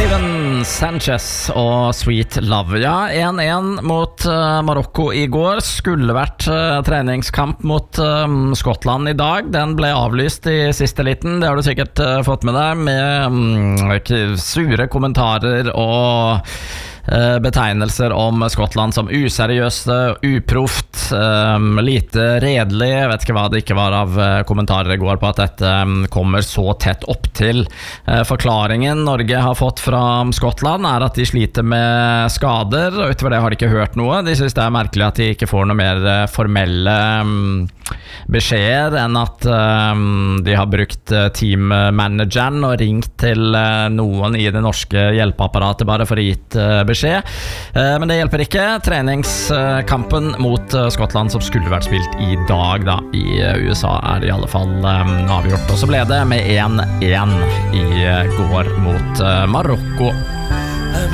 Steven Sanchez og Sweet Love. Ja, 1-1 mot Marokko i går. Skulle vært treningskamp mot Skottland i dag. Den ble avlyst i siste liten. Det har du sikkert fått med deg, med sure kommentarer og betegnelser om Skottland som useriøst, uproft, lite redelig. Jeg vet ikke hva det ikke var av kommentarer i går på at dette kommer så tett opp til. Forklaringen Norge har fått fra Skottland er at de sliter med skader, og utover det har de ikke hørt noe. De synes det er merkelig at de ikke får noe mer formelle beskjeder enn at de har brukt teammanageren og ringt til noen i det norske hjelpeapparatet bare for å gitt beskjed. Men det hjelper ikke. Treningskampen mot Skottland som skulle vært spilt i dag da, i USA er i alle fall avgjort. Og så ble det med 1-1 i går mot Marokko.